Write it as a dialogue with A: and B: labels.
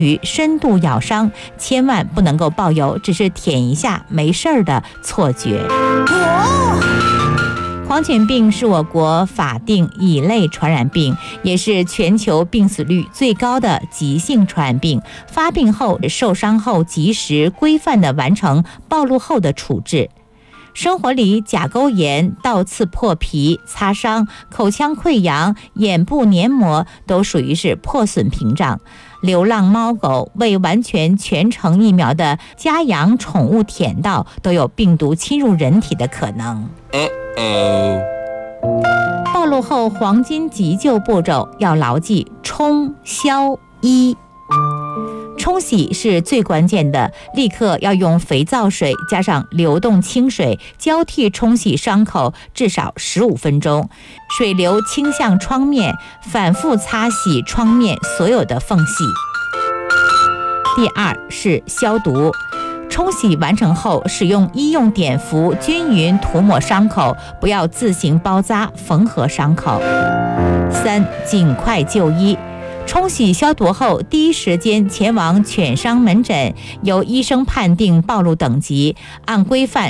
A: 于深度咬伤，千万不能够抱有只是舔一下没事儿的错觉。狂犬病是我国法定乙类传染病，也是全球病死率最高的急性传染病。发病后、受伤后及时规范地完成暴露后的处置。生活里甲沟炎、倒刺破皮、擦伤、口腔溃疡、眼部黏膜都属于是破损屏障。流浪猫狗未完全全程疫苗的家养宠物舔到，都有病毒侵入人体的可能。暴露后黄金急救步骤要牢记冲、消、医。冲洗是最关键的，立刻要用肥皂水加上流动清水交替冲洗伤口至少15分钟，水流倾向创面，反复擦洗创面所有的缝隙。第二是消毒，冲洗完成后，使用医用碘伏均匀涂抹伤口，不要自行包扎缝合伤口。3. 尽快就医。冲洗消毒后，第一时间前往犬伤门诊，由医生判定暴露等级，按规范